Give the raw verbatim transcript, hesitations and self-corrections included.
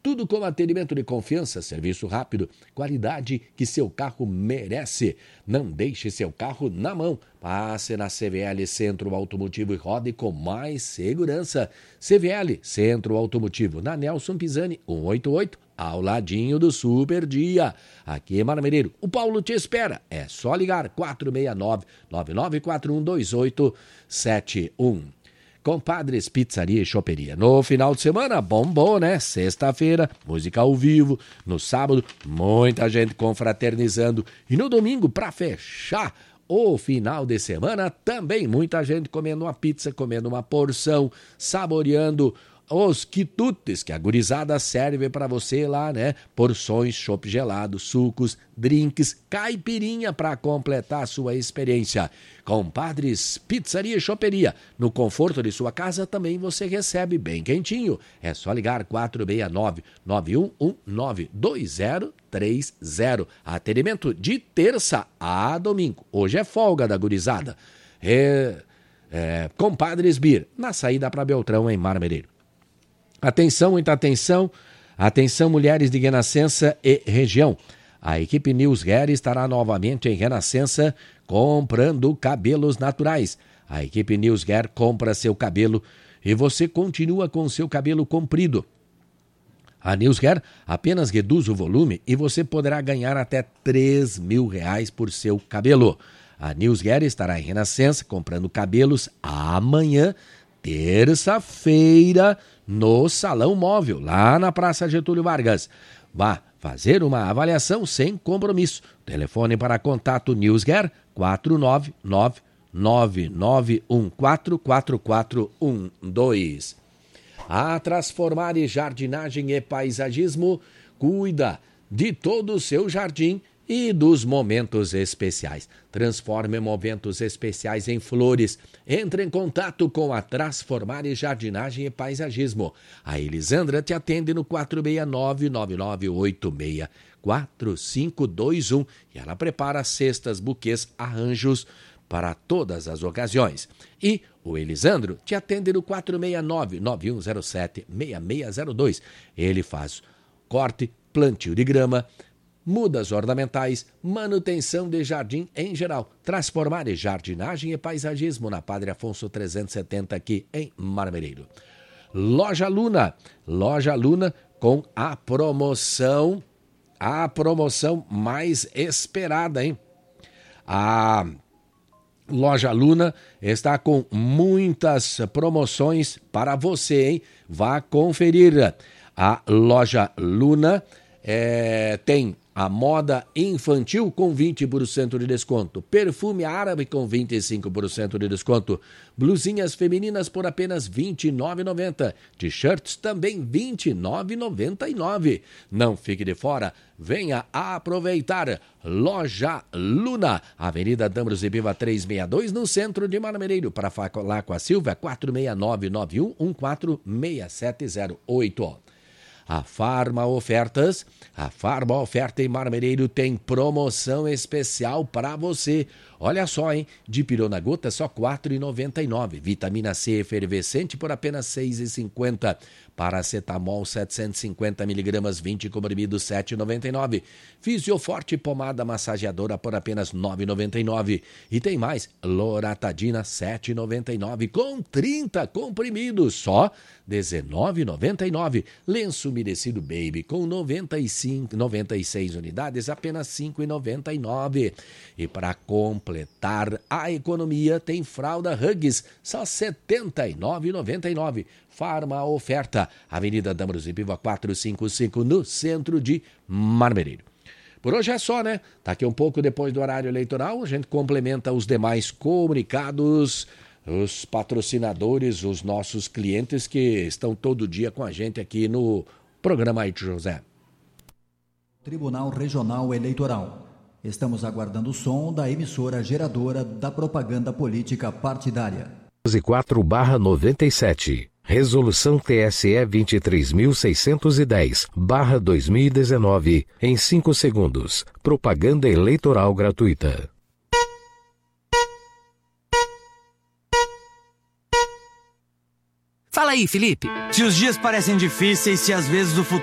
tudo com atendimento de confiança, serviço rápido, qualidade que seu carro merece. Não deixe seu carro na mão. Passe na C V L Centro Automotivo e rode com mais segurança. C V L Centro Automotivo, na Nelson Pisani, cento e oitenta e oito, ao ladinho do Super Dia. Aqui em Marmereiro, o Paulo te espera. É só ligar quatro seis nove, nove nove quatro um dois oito sete um. Compadres Pizzaria e Choperia. No final de semana, bombou, né? Sexta-feira, música ao vivo. No sábado, muita gente confraternizando. E no domingo, para fechar o final de semana, também muita gente comendo uma pizza, comendo uma porção, saboreando os quitutes que a gurizada serve para você lá, né? Porções, chopp gelado, sucos, drinks, caipirinha para completar a sua experiência. Compadres Pizzaria e Choperia. No conforto de sua casa também você recebe bem quentinho. É só ligar quatro seis nove, nove um um nove, dois zero três zero. Atendimento de terça a domingo. Hoje é folga da gurizada. É, é, Compadres Beer, na saída para Beltrão, em Marmereiro. Atenção, muita atenção. Atenção, mulheres de Renascença e região. A equipe News Hair estará novamente em Renascença comprando cabelos naturais. A equipe News Hair compra seu cabelo e você continua com seu cabelo comprido. A News Hair apenas reduz o volume e você poderá ganhar até três mil reais por seu cabelo. A News Hair estará em Renascença comprando cabelos amanhã, terça-feira, no Salão Móvel, lá na Praça Getúlio Vargas. Vá fazer uma avaliação sem compromisso. Telefone para contato News Hair quatro nove nove, nove nove um quatro, quatro quatro um dois. A Transformar Jardinagem e Paisagismo cuida de todo o seu jardim e dos momentos especiais. Transforme momentos especiais em flores. Entre em contato com a Transformar Jardinagem e Paisagismo. A Elisandra te atende no quatro seis nove, nove nove oito seis, quatro cinco dois um e ela prepara cestas, buquês, arranjos para todas as ocasiões. E o Elisandro te atende no quatro seis nove, nove um zero sete, seis seis zero dois. Ele faz corte, plantio de grama, mudas ornamentais, manutenção de jardim em geral. Transformar em jardinagem e paisagismo na Padre Afonso trezentos e setenta aqui em Marmereiro. Loja Luna, Loja Luna com a promoção, a promoção mais esperada, hein? A Loja Luna está com muitas promoções para você, hein? Vá conferir. A Loja Luna é, tem a moda infantil com vinte por cento de desconto. Perfume árabe com vinte e cinco por cento de desconto. Blusinhas femininas por apenas vinte e nove reais e noventa centavos. T-shirts também vinte e nove reais e noventa e nove centavos. Não fique de fora. Venha aproveitar. Loja Luna, Avenida Dambros e Biva trezentos e sessenta e dois, no centro de Marmereiro. Para falar com a Silvia, quatro seis nove, nove um um quatro, seis sete zero oito. A Farma Ofertas, a Farma Oferta em Marmereiro tem promoção especial para você. Olha só, hein? Dipirona gota só quatro reais e noventa e nove centavos. Vitamina C efervescente por apenas seis reais e cinquenta centavos. Paracetamol setecentos e cinquenta miligramas, vinte comprimidos, sete reais e noventa e nove centavos. Fisioforte pomada massageadora por apenas nove reais e noventa e nove centavos. E tem mais, Loratadina sete reais e noventa e nove centavos com trinta comprimidos, só dezenove reais e noventa e nove centavos. Lenço umedecido Baby com noventa e cinco, noventa e seis unidades, apenas cinco reais e noventa e nove centavos. E para completar a economia, tem fralda Huggies, só setenta e nove reais e noventa e nove centavos. Farma Oferta, Avenida Dambros e Biva quatrocentos e cinquenta e cinco, no centro de Marmereiro. Por hoje é só, né? Daqui um pouco depois do horário eleitoral, a gente complementa os demais comunicados, os patrocinadores, os nossos clientes que estão todo dia com a gente aqui no programa Aite José. Tribunal Regional Eleitoral. Estamos aguardando o som da emissora geradora da propaganda política partidária. doze quatro barra noventa e sete. Resolução T S E vinte e três mil seiscentos e dez barra dois mil e dezenove, em cinco segundos. Propaganda eleitoral gratuita. Fala aí, Felipe. Se os dias parecem difíceis, se às vezes o futuro